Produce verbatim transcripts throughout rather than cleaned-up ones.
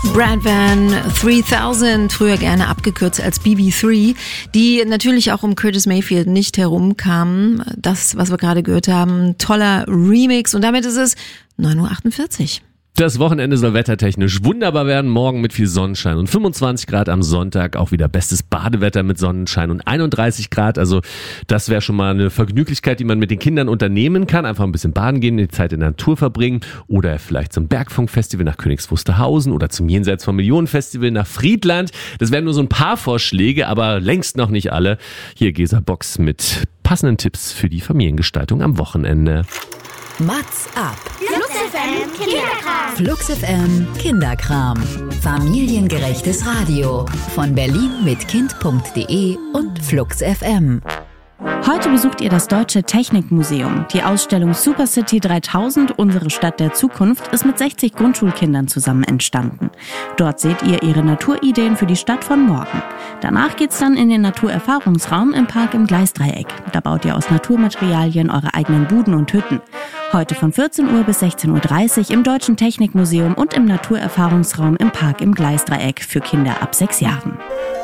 Brad Van dreitausend, früher gerne abgekürzt als B B drei, die natürlich auch um Curtis Mayfield nicht herumkamen. Das, was wir gerade gehört haben, toller Remix und damit ist es neun Uhr achtundvierzig. Das Wochenende soll wettertechnisch wunderbar werden, morgen mit viel Sonnenschein und fünfundzwanzig Grad am Sonntag, auch wieder bestes Badewetter mit Sonnenschein und einunddreißig Grad, also das wäre schon mal eine Vergnüglichkeit, die man mit den Kindern unternehmen kann, einfach ein bisschen baden gehen, die Zeit in der Natur verbringen oder vielleicht zum Bergfunkfestival nach Königs Wusterhausen oder zum Jenseits von Millionen Festival nach Friedland. Das wären nur so ein paar Vorschläge, aber längst noch nicht alle. Hier Gesa Box mit passenden Tipps für die Familiengestaltung am Wochenende. Mats ab. Flux F M Kinderkram. Flux F M Kinderkram. Familiengerechtes Radio. Von Berlin mit Kind punkt de und Flux F M. Heute besucht ihr das Deutsche Technikmuseum. Die Ausstellung Super City dreitausend, unsere Stadt der Zukunft, ist mit sechzig Grundschulkindern zusammen entstanden. Dort seht ihr ihre Naturideen für die Stadt von morgen. Danach geht's dann in den Naturerfahrungsraum im Park im Gleisdreieck. Da baut ihr aus Naturmaterialien eure eigenen Buden und Hütten. Heute von vierzehn Uhr bis sechzehn Uhr dreißig im Deutschen Technikmuseum und im Naturerfahrungsraum im Park im Gleisdreieck für Kinder ab sechs Jahren.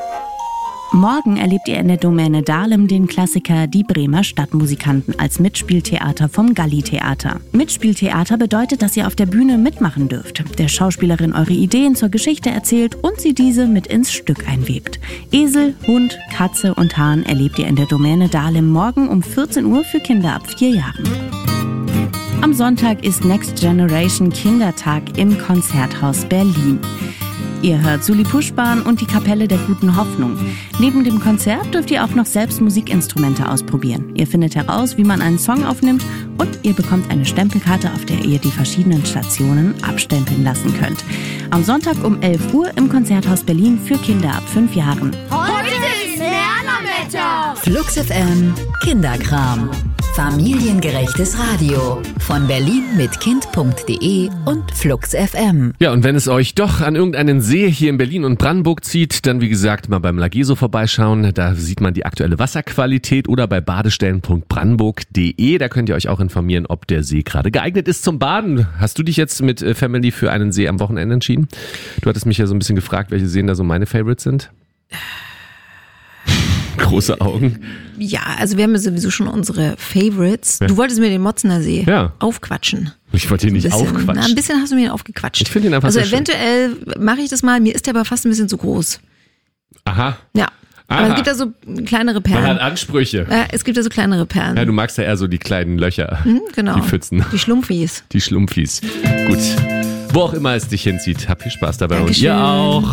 Morgen erlebt ihr in der Domäne Dahlem den Klassiker Die Bremer Stadtmusikanten als Mitspieltheater vom Galli-Theater. Mitspieltheater bedeutet, dass ihr auf der Bühne mitmachen dürft, der Schauspielerin eure Ideen zur Geschichte erzählt und sie diese mit ins Stück einwebt. Esel, Hund, Katze und Hahn erlebt ihr in der Domäne Dahlem morgen um vierzehn Uhr für Kinder ab vier Jahren. Am Sonntag ist Next Generation Kindertag im Konzerthaus Berlin. Ihr hört Suli Puschbahn und die Kapelle der Guten Hoffnung. Neben dem Konzert dürft ihr auch noch selbst Musikinstrumente ausprobieren. Ihr findet heraus, wie man einen Song aufnimmt und ihr bekommt eine Stempelkarte, auf der ihr die verschiedenen Stationen abstempeln lassen könnt. Am Sonntag um elf Uhr im Konzerthaus Berlin für Kinder ab fünf Jahren. Heute ist Lernerwetter. Flux F M Kinderkram. Familiengerechtes Radio. Von Berlin mit Kind punkt de und Flux F M. Ja, und wenn es euch doch an irgendeinen See hier in Berlin und Brandenburg zieht, dann wie gesagt mal beim Lageso vorbeischauen. Da sieht man die aktuelle Wasserqualität oder bei badestellen punkt brandenburg punkt de. Da könnt ihr euch auch informieren, ob der See gerade geeignet ist zum Baden. Hast du dich jetzt mit Family für einen See am Wochenende entschieden? Du hattest mich ja so ein bisschen gefragt, welche Seen da so meine Favorites sind. Große Augen. Ja, also wir haben ja sowieso schon unsere Favorites. Ja. Du wolltest mir den Motzener See ja. aufquatschen. Ich wollte ihn nicht bisschen, aufquatschen. Na, ein bisschen hast du mir ihn aufgequatscht. Ich finde ihn einfach Also sehr eventuell mache ich das mal, mir ist der aber fast ein bisschen zu groß. Aha. Ja. Aha. Aber es gibt da so kleinere Perlen. Man hat Ansprüche. Ja, es gibt da so kleinere Perlen. Ja, du magst ja eher so die kleinen Löcher. Mhm, genau. Die Pfützen. Die Schlumpfis. Die Schlumpfis. Gut. Wo auch immer es dich hinzieht, hab viel Spaß dabei. Dankeschön. Und ihr auch.